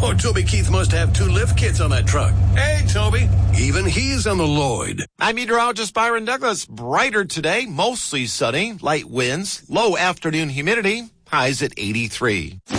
Oh, Toby Keith must have 2 lift kits on that truck. Hey, Toby. Even he's on the Lloyd. I'm meteorologist Byron Douglas. Brighter today, mostly sunny, light winds, low afternoon humidity, highs at 83.